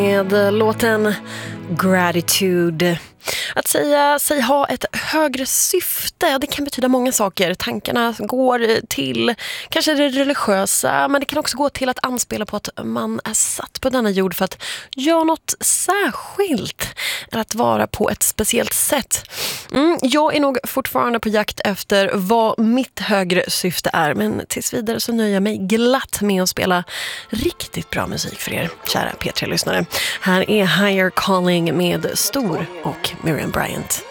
Med låten Gratitude. Att säga sig ha ett högre syfte, det kan betyda många saker. Tankarna går till kanske det religiösa, men det kan också gå till att anspela på att man är satt på denna jord för att göra något särskilt. Eller att vara på ett speciellt sätt. Jag är nog fortfarande på jakt efter vad mitt högre syfte är, men tills vidare så nöjer jag mig glatt med att spela riktigt bra musik för er, kära P3-lyssnare. Här är Higher Calling med Stor och Miriam Bryant.